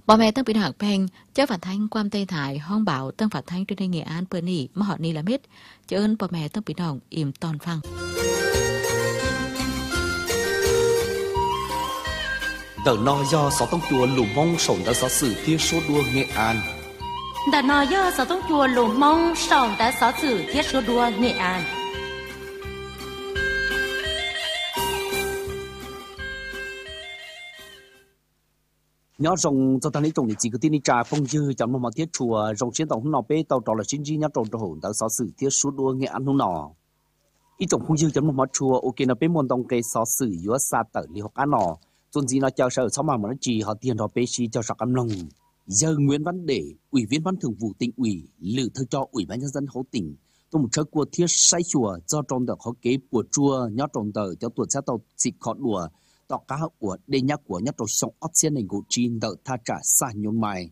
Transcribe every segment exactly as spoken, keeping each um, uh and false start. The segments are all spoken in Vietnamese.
Bà mẹ Tân Bình Hạc Phèn, chớ phản thanh quan Tây Thái, hong bảo Tân phản thanh trên Nghệ An bờ nỉ mà họ ni làm hết, chớ ơn bà mẹ Tân Bình Hạc im toàn phăng. Đợt no do sáu tông chùa lù mông sổn đã sáu sử thiết số đua Nghệ An. Đợt no do sáu tông chùa lù mông sổn đã sáu sử thiết số đua Nghệ An. Nhớ rồng cho ta lấy trồng để chỉ có tin đi trà phong dư chấm một thiết chùa rồng chiến tàu không nọ bê tàu trò là chiến di nhớ trồng trò hồn đã sáu sử thiết số đua Nghệ An không nọ. Ý trồng phong dư chấm một chùa ok nó bê môn tông cây sáu sử yếu xa tờ li học ăn nọ. Tôn gì nó chào sở sau mà mà nó chỉ họ tiền họ bê xí cho sạc âm lòng. Giờ Nguyễn Văn Để, Ủy viên Ban Thường vụ Tỉnh ủy, lự thư cho Ủy ban nhân dân hữu tỉnh, tôi một车của thiết sai chùa do trong đợt họ kế của chùa nhớ trong đợt cho tuột xa tàu xịt khó đùa, tàu cá của đê nhắc của nhớ trong sông ớt xe này ngủ chín đợt tha trả xa nhôn mài.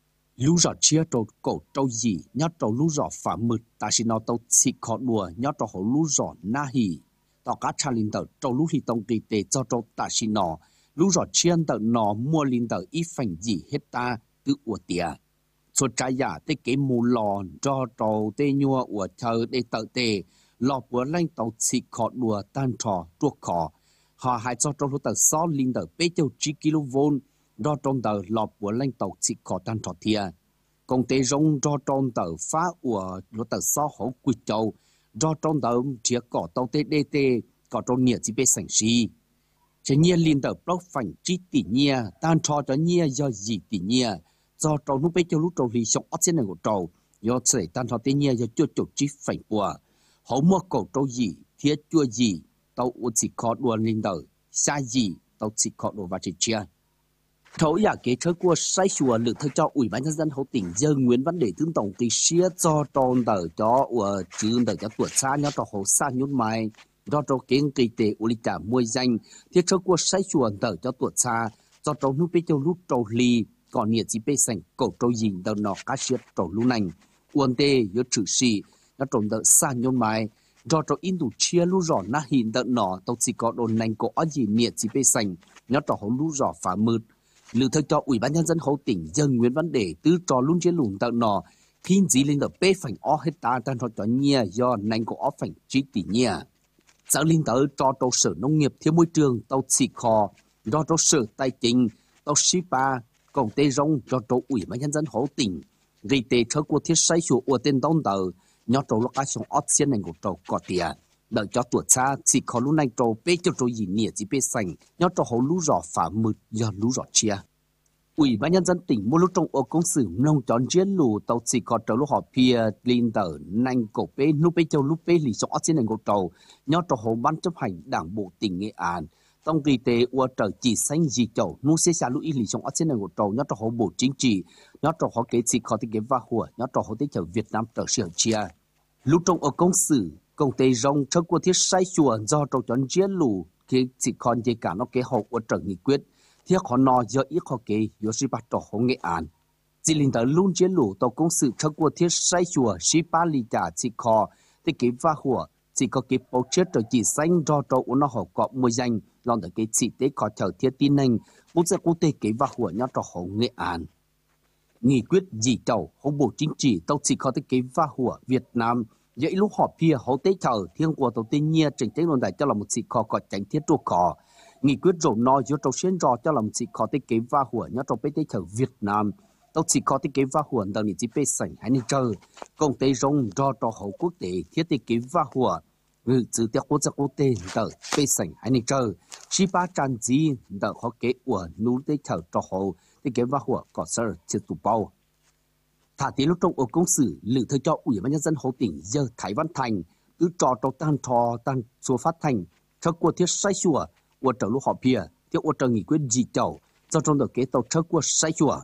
Lũ rõ chia trong cổ trâu gì nhớ trong lũ rõ phá mực, ta xin nó tàu xịt khó đùa nhớ trong họ lũ rõ na hì, tàu cá cha linh đợt trong lũ hì tông kỳ tệ cho trong ta xin nó. Lũ rõ chiên tờ nó mua linh tờ ít phành gì hết ta tự ủa tìa. Số trái giả tê kế mù lò cho trò tê nhua ủa chờ để tờ tê lò bữa lanh tàu xịt khó đùa tan trò tuộc khó. Họ hãy cho trong tờ xó linh tờ bê châu chín ki lô vôn do trong tờ lò bữa lanh tàu xịt khó tan trò thìa. Còn tê rong do trong tờ phá ủa lô tờ xó hổ quỳ châu do trong tờ chia cỏ tàu tê đê tê có trong nghĩa chỉ bê sảnh xì. Chỉ nhiên liên tờ blog phảnh trí tỉ nhia, tan cho cho nhia do gì tỉ nhia, do trâu nút bê cho lúc trâu lì sống ớt trên này của trâu, do xảy tan cho tỉ nhia do chưa chụp trí phảnh của. Hậu mua cổ trâu gì, thiết chua gì, tàu ưu chỉ khó đùa liên tờ, xa gì, tàu chỉ khó đùa và chỉ chia. Thấu giả kế thơ của sai chùa lực thơ cho Ủy ban nhân dân hậu tỉnh giờ Nguyễn Văn Để tướng tổng kỳ xía do trâu tờ cho ủa chứ tờ cho tuột xa nhớ trò hậu xa nhốt mai. Do trâu kiến kỳ tế ưu lý trả mùi danh, thiết trâu của sai chuồn tờ cho tuột xa, do trâu nút bê châu lúc trâu ly, còn nhiệt chỉ bê sành cổ trâu dình tờ nọ cá xiết trâu lưu nành. Uôn tê yếu trừ xì, nó trâu tờ xa nhôn mai, do trâu in đủ chia lưu rõ na hình tờ nọ, tàu chỉ có đồn nành cổ ở gì nhiệt chỉ bê sành, nó trâu hấu lưu rõ phá mượt. Lưu thơ cho Ủy ban nhân dân hậu tỉnh dân Nguyễn Văn Để tứ trò luôn chế lùn tờ nọ, khiến dĩ lên tờ bê phành ó hết ta tan trò cho nhia do nành cổ ó phành trí tỉ nhia. Sở liên tới cho trâu sở nông nghiệp thiếu môi trường tàu xì kho, do trâu sở tài chính, tàu xí ba, còn tê rong cho trâu Ủy ban nhân dân hỗ tỉnh. Gây tê thơ của thiết sai chủ ua tên tông tờ, nhó trâu lúc á xong ớt xiên này của trâu có tìa. Đợi cho tuột xa, xì kho lúc này trâu bê cho trâu gì nịa gì bê sành, nhó trâu hấu lũ rõ phá mực do lũ rõ chia. Ủy ban nhân dân tỉnh mua lúc trong ô công sử nông chọn chiến lù tàu xì kho trâu lúc họ pia linh tờ nành cổ bê lúc bê châu lúc bê lì xong ớt xiên này của trâu, nhó trâu hấu ban chấp hành đảng bộ tỉnh Nghệ An. Tông kỳ tế ua trở chỉ xanh gì chậu, nụ xế xa lũ y lì xong ớt xiên này của trâu, nhó trâu hấu bộ chính trị, nhó trâu hấu kế xì kho tế kế va hùa, nhó trâu hấu tế chở Việt Nam trở siêu chia. Lúc trong ô công sử, công tế rong trâu của thiết sai chùa do trâu chọn chiến lù, khi xì kho dây cả nó kế hậu ua trở nghị quyết. Thiết khó nò do ít khó kế yếu sĩ bát trò hông Nghệ An. Dì linh tờ luôn chế lũ tàu công sự thơ của thiết sai chùa sĩ bá lì trả chỉ khó tế kế va hùa chỉ có kế bầu chết rồi chỉ xanh do trò ủ nó hổ cọ mùi danh lòng tờ kế chỉ tế khó chờ thiết tin nành bút sẽ quốc tế kế va hùa nhó trò hông Nghệ An. Nghị quyết dì chầu hông bộ chính trị tàu chỉ khó tế kế va hùa Việt Nam dẫy lúc họ phía hậu tế chờ thiên của tàu tên nhia trình tế luôn đại cho là một sĩ khó có tránh thiết trô khó. Nghị quyết rổ nói giữa trâu xuyên rò cho làm sĩ khó tế kế va hùa nhớ trâu bê tế thở Việt Nam. Tàu sĩ khó tế kế va hùa đào nị chỉ bê sảnh hay nên chờ. Công tế rong do trâu hậu quốc tế thiết tế kế va hùa. Ngự chứ tế quốc gia quốc tế đào bê sảnh hay nên chờ. Sĩ ba tràn dì đào khó kế của nụ tế thở trâu hậu tế kế va hùa có sở chế tù bao. Thả tế lúc trong ô công sử lự thơ cho Ủy ban nhân dân hậu tỉnh giờ Thái Văn Thành cứ trò trâu tan thò tan số phát thành thơ của thiết sai chùa ua trở lúc họ bia, theo ua trở nghị quyết gì chầu, do trong đầu kế tàu thơ của sai chùa.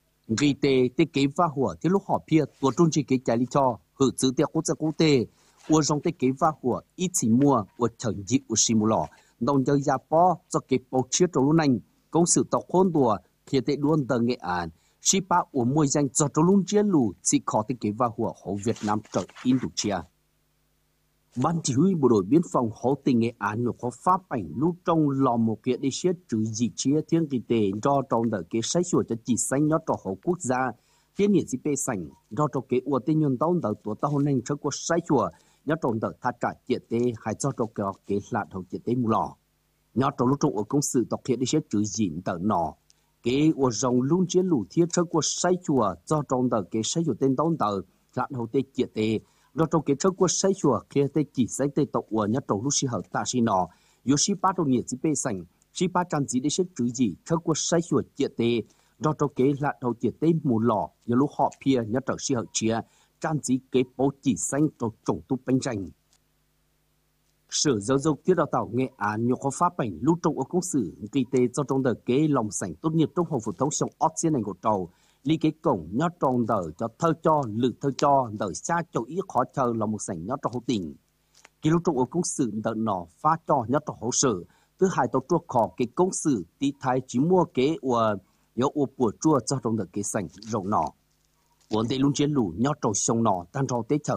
Vì tê tê kế va hùa, theo lúc họ bia, ua trung trí kế trái lý cho, hử chứ theo quốc gia quốc tế, ua trong tê kế va hùa, ít chỉ mua, ua trở dịp ua xì mù lò, đồng giờ gia bó, do kế bầu chia trâu lúc nành, công sự tàu khôn đùa, khi tê đuôn tờ Nghệ An, xì bá ua mùi danh do trâu lúc chia lù, chỉ khó tê kế va hùa, hổ Việt Nam trở in đủ chia. Ban chỉ huy bộ đội biên phòng Hồ Tỉnh Nghệ An nhục có pháp ảnh lưu trong lò một kiện đi xét trừ dị chia thiên kinh tế do trong đợt kế sách sửa cho chỉ xanh nhớ trò hộ quốc gia thiên nhiên dịp bê sành do trong kế ua tên nhân tông đợt tuổi tao nên cho quốc sách sửa nhớ trong đợt thắt trả triệt tế hay do trong kế kế lạ đầu triệt tế mù lò nhớ trong lúc trong ở công sự tộc hiện đi xét trừ dị tờ nọ kế ua rồng luôn chiến lũ thiết cho quốc sách sửa do trong đợt kế sách sửa tên tông đợt lạ đầu tê triệt tế do trong cái trước của xây chùa kia tây chỉ xây tây tộc của nhất trong lúc xí hợp ta xí nọ, yếu xí ba trong nhiệt xí bê sành, xí ba trăm gì để xếp chữ gì trước của xây chùa triệt tây, do trong cái là đầu triệt tây mù lò, yếu lúc họ pia nhất trong xí hợp chia, trăm gì cái bố chỉ xanh trong trồng tu bánh tranh. Sở giáo dục thiết đào tạo Nghệ An nhiều khó pháp bệnh lưu trong ở công sự kinh tế do trong đợt kế lòng sảnh tốt nghiệp trong học phổ thông sông ớt xí này của trầu. Lý kế cổng nhớ trong đời cho thơ cho, lự thơ cho, đời xa cho ý khó chờ là một sảnh nhớ trong hậu tình. Kỳ lúc trong ở công sự đời nọ phá cho nhớ trong hậu sở. Thứ hai tàu chua khó cái công sự tí thái chỉ mua kế ua nhớ ua bùa chua cho trong đời kế sảnh rộng nọ. Bốn tế luôn chiến lũ nhớ trong sông nọ tan rau tế chờ